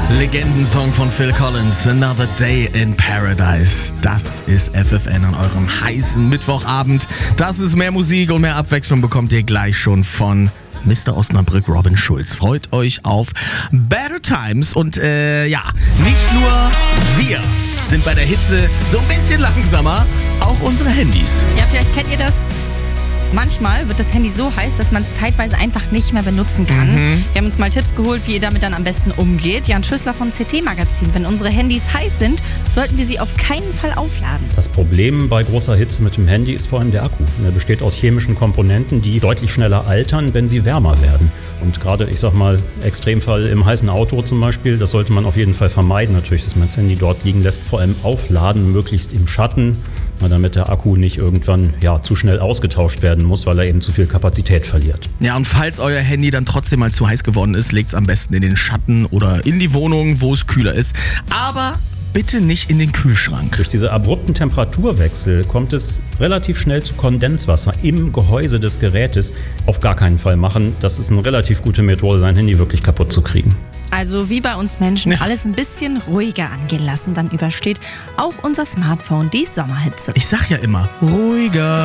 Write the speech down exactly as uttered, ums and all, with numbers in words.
Legendensong von Phil Collins, Another Day in Paradise. Das ist F F N an eurem heißen Mittwochabend. Das ist mehr Musik und mehr Abwechslung bekommt ihr gleich schon von Mister Osnabrück, Robin Schulz. Freut euch auf Better Times. Und äh, ja, nicht nur wir sind bei der Hitze so ein bisschen langsamer, auch unsere Handys. Ja, vielleicht kennt ihr das. Manchmal wird das Handy so heiß, dass man es zeitweise einfach nicht mehr benutzen kann. Mhm. Wir haben uns mal Tipps geholt, wie ihr damit dann am besten umgeht. Jan Schüssler von C T Magazin. Wenn unsere Handys heiß sind, sollten wir sie auf keinen Fall aufladen. Das Problem bei großer Hitze mit dem Handy ist vor allem der Akku. Er besteht aus chemischen Komponenten, die deutlich schneller altern, wenn sie wärmer werden. Und gerade, ich sag mal, Extremfall im heißen Auto zum Beispiel, das sollte man auf jeden Fall vermeiden. Natürlich, dass man das Handy dort liegen lässt. Vor allem aufladen, möglichst im Schatten, damit der Akku nicht irgendwann ja, zu schnell ausgetauscht werden muss, weil er eben zu viel Kapazität verliert. Ja, und falls euer Handy dann trotzdem mal zu heiß geworden ist, legt es am besten in den Schatten oder in die Wohnung, wo es kühler ist. Aber bitte nicht in den Kühlschrank. Durch diese abrupten Temperaturwechsel kommt es relativ schnell zu Kondenswasser im Gehäuse des Gerätes. Auf gar keinen Fall machen. Das ist eine relativ gute Methode, sein Handy wirklich kaputt zu kriegen. Also wie bei uns Menschen, Ja. alles ein bisschen ruhiger angehen lassen, dann übersteht auch unser Smartphone die Sommerhitze. Ich sag ja immer, ruhiger.